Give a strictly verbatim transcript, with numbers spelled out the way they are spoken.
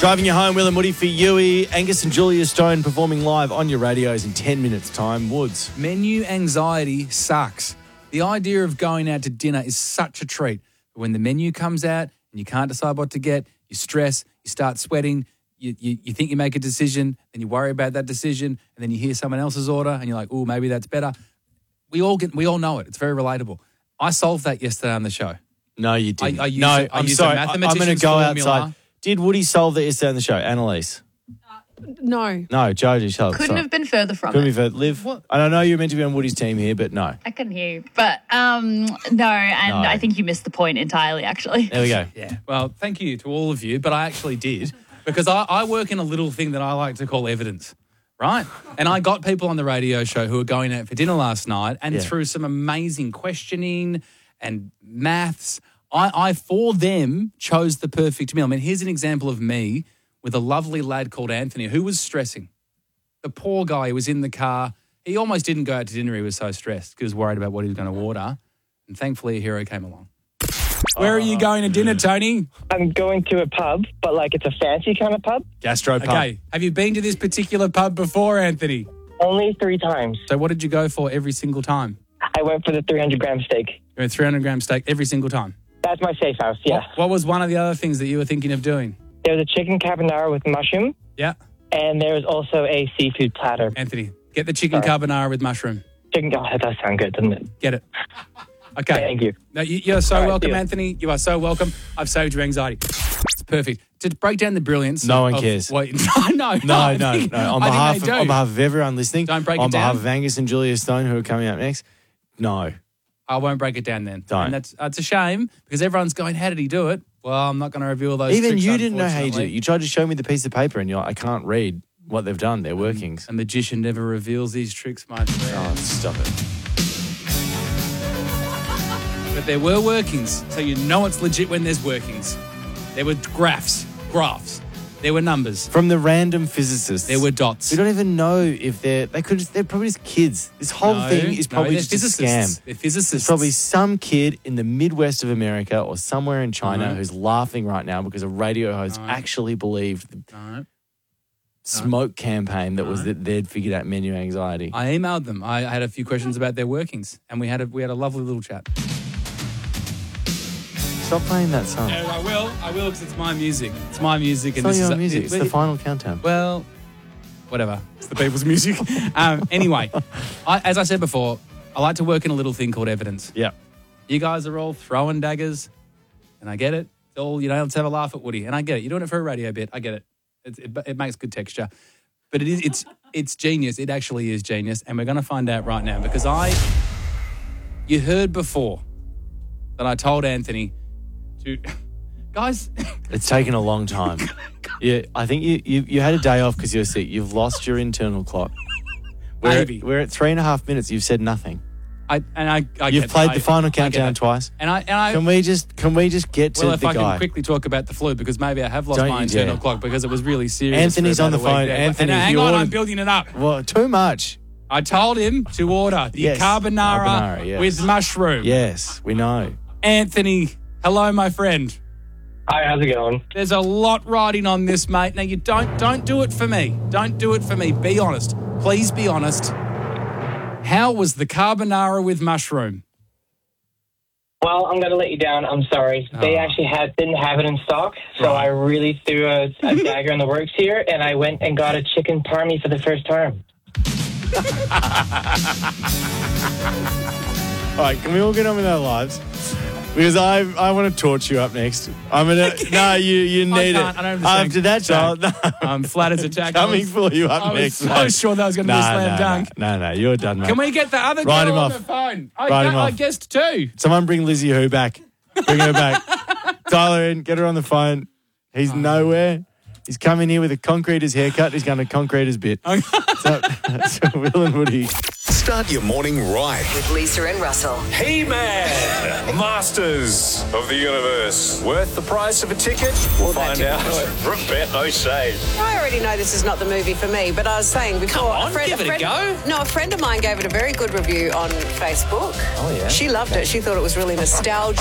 Driving you home, Will and Woody for Yui. Angus and Julia Stone performing live on your radios in ten minutes' time. Woods. Menu anxiety sucks. The idea of going out to dinner is such a treat. But when the menu comes out and you can't decide what to get, you stress, you start sweating, you, you, you think you make a decision, then you worry about that decision, and then you hear someone else's order and you're like, oh, maybe that's better. We all get, we all know it. It's very relatable. I solved that yesterday on the show. No, you didn't. I, I used no, a, I I'm used sorry. A I- I'm mathematician's going to go formula. outside. Did Woody solve that yesterday on the show? Annalise? No. No, Joji solved. Couldn't have been further from Couldn't it. be further. Liv? And I know you're meant to be on Woody's team here, but no. I couldn't hear you. But um, no, and No. I think you missed the point entirely, actually. There we go. Yeah. Well, thank you to all of you, but I actually did because I, I work in a little thing that I like to call evidence, right? And I got people on the radio show who were going out for dinner last night, and Yeah. through some amazing questioning and maths, I, I, for them, chose the perfect meal. I mean, here's an example of me with a lovely lad called Anthony who was stressing. The poor guy who was in the car. He almost didn't go out to dinner. He was so stressed because he was worried about what he was going to order. And thankfully, a hero came along. Where are you going to dinner, Tony? I'm going to a pub, but like it's a fancy kind of pub. Gastro pub. Okay. Have you been to this particular pub before, Anthony? Only three times. So what did you go for every single time? I went for the three hundred gram steak. You went three hundred gram steak every single time? That's my safe house, yeah. What, what was one of the other things that you were thinking of doing? There was a chicken carbonara with mushroom, Yeah. and there was also a seafood platter. Anthony, get the chicken Sorry. carbonara with mushroom. Chicken, oh, that does sound good, doesn't it? Get it. Okay. Thank you. No, you, you're so All right, welcome, deal. Anthony. You are so welcome. I've saved your anxiety. It's perfect. To break down the brilliance. No one of- cares. Wait, no, no, No, I no, think- no. On I behalf, think of, they do. on behalf of everyone listening, Don't break on it behalf down. of Angus and Julia Stone, who are coming up next, no. I won't break it down then. Don't. And that's that's a shame because everyone's going, how did he do it? Well, I'm not going to reveal those Even tricks, you didn't know how you did it. unfortunately. You tried to show me the piece of paper and you're like, I can't read what they've done, their workings. A magician never reveals these tricks, my friend. Oh, stop it. But there were workings, so you know it's legit when there's workings. There were graphs, graphs. There were numbers. From the random physicists. There were dots. We don't even know if they're, they could, they're probably just kids. This whole No, thing is no, probably they're just a physicists. scam. They're physicists. There's probably some kid in the Midwest of America or somewhere in China No. who's laughing right now because a radio host No. actually believed the No. smoke campaign that was No. that they'd figured out menu anxiety. I emailed them. I had a few questions about their workings, and we had a we had a lovely little chat. Stop playing that song. And I will, I will, because it's my music. It's my music, It's and not this your is a- music. it- It's the it- final countdown. Well, whatever. It's the people's music. Um, anyway, I, as I said before, I like to work in a little thing called evidence. Yeah. You guys are all throwing daggers, and I get it. It's all, you know, let's have a laugh at Woody, and I get it. You're doing it for a radio bit. I get it. It, it, it makes good texture, but it is it's it's genius. It actually is genius, and we're going to find out right now because I, you heard before that I told Anthony to, guys. It's taken a long time. Yeah, I think you, you, you had a day off because you're sick. You've lost your internal clock. We're, Maybe. We're at three and a half minutes. You've said nothing. I and I, I You've get- played I- the final I get countdown it. twice. and I and I. Can we just can we just get to well, if the I guy? can quickly talk about the flu because maybe I have lost Don't my you internal dare. clock because it was really serious. Anthony's for on the about a week phone. there. Anthony, and if hang you on, I'm ordered- building it up. Well, too much. I told him to order the Yes, carbonara, carbonara, yes. with mushroom. Yes, we know. Anthony, hello, my friend. Hi, how's it going? There's a lot riding on this, mate. Now you don't don't do it for me. Don't do it for me. Be honest. Please be honest. How was the carbonara with mushroom? Well, I'm going to let you down. I'm sorry. They Oh. actually had didn't have it in stock, so Right. I really threw a, a dagger in the works here, and I went and got a chicken parmy for the first time. All right, can we all get on with our lives? Because I I want to torture you up next. I'm gonna no, you you I need can't. it I don't understand. after that, child. No. I'm flat as a jack. Coming for you up I was next. so mate. sure that was going to be a No, slam no, dunk. No, no, no, you're done, mate. Can we get the other Write girl him on off. the phone? I, Write him I off. guessed two. Someone bring Lizzie Who back. Bring her back. Dial her in. Get her on the phone. He's nowhere. He's coming here with a concreter's haircut. He's going to concrete his bit. so, so Will and Woody. Start your morning right. With Lisa and Russell. He-Man, Masters of the Universe. Worth the price of a ticket? We'll find out. Roberto says. I already know this is not the movie for me, but I was saying before... Come on, a friend, give a it a friend, go. No, a friend of mine gave it a very good review on Facebook. Oh, yeah? She loved it. She thought it was really nostalgic